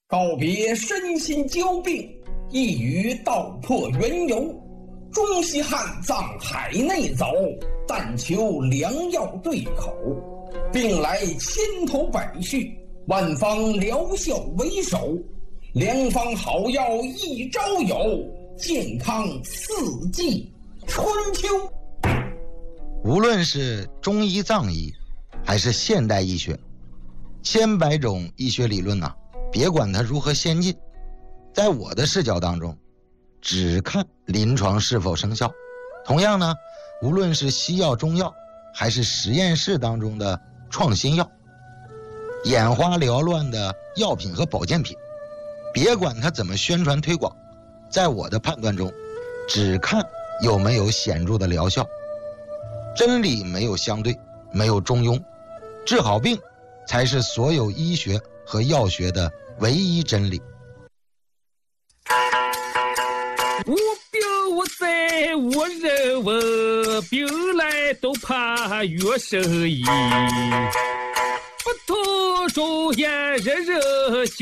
告别身心交病，一语道破缘由。中西汉藏海内走，但求良药对口。病来千头百绪，万方疗效为首。良方好药一朝有，健康四季春秋。 无论是中医藏医还是现代医学，千百种医学理论别管它如何先进，在我的视角当中只看临床是否生效。同样呢，无论是西药中药还是实验室当中的创新药，眼花缭乱的药品和保健品，别管它怎么宣传推广，在我的判断中只看有没有显著的疗效。真理没有相对，没有中庸，治好病才是所有医学和药学的唯一真理。 我表我在我认为病来都怕药生医，不吐忠言人人